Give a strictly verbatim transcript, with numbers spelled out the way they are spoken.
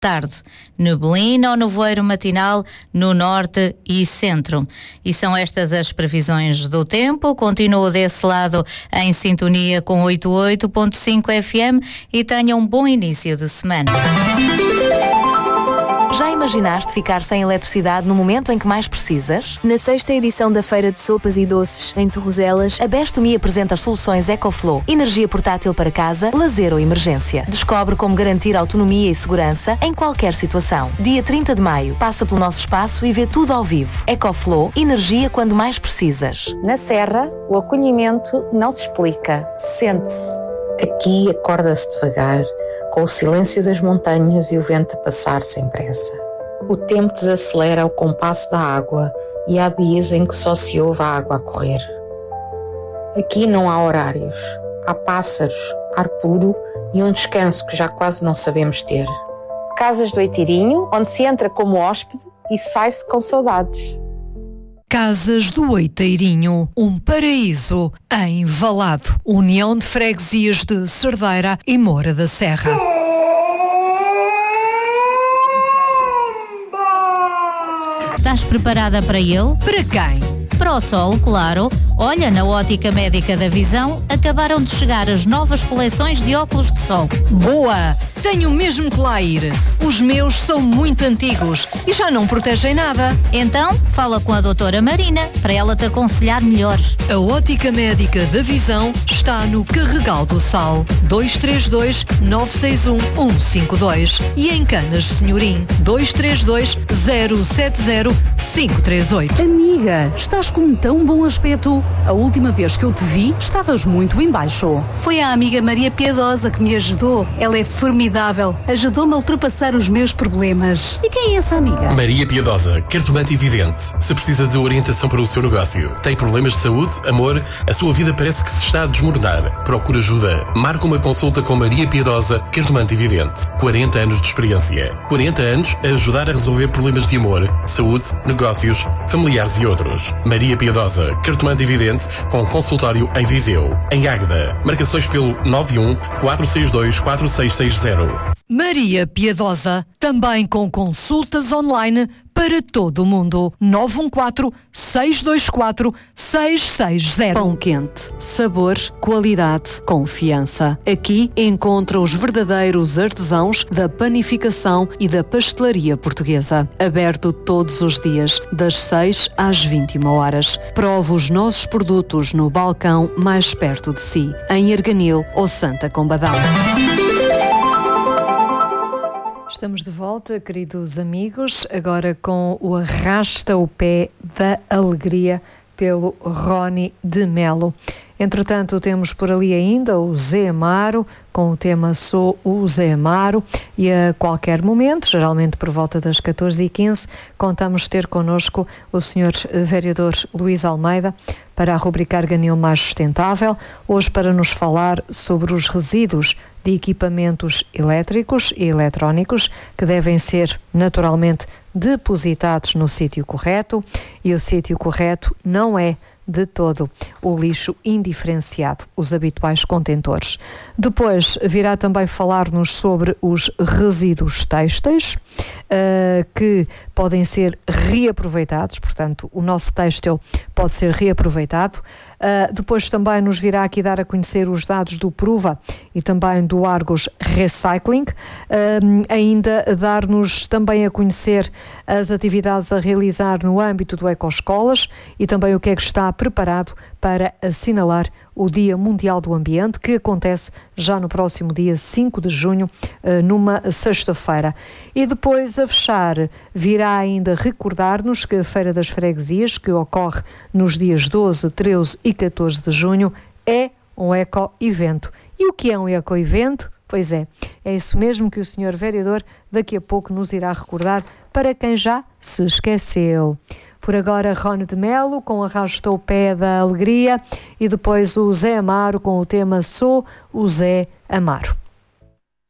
tarde, neblina ou nevoeiro matinal no norte e centro. E são estas as previsões do tempo. Continuo desse lado em sintonia com oitenta e oito ponto cinco F M e tenha um bom início de semana. Já imaginaste ficar sem eletricidade no momento em que mais precisas? Na sexta edição da Feira de Sopas e Doces, em Torrozelas, a Best to Me apresenta as soluções EcoFlow. Energia portátil para casa, lazer ou emergência. Descobre como garantir autonomia e segurança em qualquer situação. Dia trinta de maio, passa pelo nosso espaço e vê tudo ao vivo. EcoFlow, energia quando mais precisas. Na Serra, o acolhimento não se explica, sente-se. Aqui acorda-se devagar, com o silêncio das montanhas e o vento a passar sem pressa. O tempo desacelera ao compasso da água e há dias em que só se ouve a água a correr. Aqui não há horários, há pássaros, ar puro e um descanso que já quase não sabemos ter. Casas do Oiteirinho, onde se entra como hóspede e sai-se com saudades. Casas do Oiteirinho, um paraíso em Valado, União de Freguesias de Cerdeira e Moura da Serra. Estás preparada para ele? Para quem? Para o sol, claro. Olha, na Ótica Médica da Visão acabaram de chegar as novas coleções de óculos de sol. Boa! Tenho mesmo que lá ir. Os meus são muito antigos e já não protegem nada. Então, fala com a doutora Marina para ela te aconselhar melhor. A Ótica Médica da Visão está no Carregal do Sal, dois três dois, nove seis um, um cinco dois e em Canas Senhorim, dois três dois, zero sete zero, cinco três oito. Amiga, estás com um tão bom aspecto. A última vez que eu te vi, estavas muito em baixo. Foi a amiga Maria Piedosa que me ajudou. Ela é formidável. Ajudou-me a ultrapassar os meus problemas. E quem é essa amiga? Maria Piedosa, cartomante e vidente. Se precisa de orientação para o seu negócio, tem problemas de saúde, amor, a sua vida parece que se está a desmoronar. Procura ajuda. Marca uma consulta com Maria Piedosa, cartomante e vidente. quarenta anos de experiência. quarenta anos a ajudar a resolver problemas de amor, saúde, negócios, familiares e outros. Maria Piedosa, cartomante e vidente, com consultório em Viseu. Em Águeda. Marcações pelo nove um, quatro seis dois, quatro seis seis zero. Maria Piedosa, também com consultas online para todo o mundo. nove um quatro, seis dois quatro, seis seis zero. Pão quente, sabor, qualidade, confiança. Aqui encontra os verdadeiros artesãos da panificação e da pastelaria portuguesa. Aberto todos os dias, das seis às vinte e uma horas. Prove os nossos produtos no balcão mais perto de si, em Arganil ou Santa Combadão. Estamos de volta, queridos amigos, agora com o Arrasta o Pé da Alegria pelo Rony de Melo. Entretanto, temos por ali ainda o Zé Amaro, com o tema Sou o Zé Amaro, e a qualquer momento, geralmente por volta das catorze e quinze, contamos ter connosco o senhor vereador Luís Almeida para a rubrica Arganil Mais Sustentável, hoje para nos falar sobre os resíduos de equipamentos elétricos e eletrónicos que devem ser naturalmente depositados no sítio correto, e o sítio correto não é de todo o lixo indiferenciado, os habituais contentores. Depois virá também falar-nos sobre os resíduos têxteis, uh, que podem ser reaproveitados, portanto, o nosso têxtil pode ser reaproveitado. Uh, depois também nos virá aqui dar a conhecer os dados do Pruva e também do Argos Recycling, uh, ainda dar-nos também a conhecer as atividades a realizar no âmbito do Ecoescolas e também o que é que está preparado para assinalar o Dia Mundial do Ambiente, que acontece já no próximo dia cinco de junho, numa sexta-feira. E depois, a fechar, virá ainda recordar-nos que a Feira das Freguesias, que ocorre nos dias doze, treze e catorze de junho, é um eco-evento. E o que é um eco-evento? Pois é, é isso mesmo que o senhor vereador daqui a pouco nos irá recordar para quem já se esqueceu. Por agora, Rony de Melo com Arrasta o Pé da Alegria e depois o Zé Amaro com o tema Sou o Zé Amaro.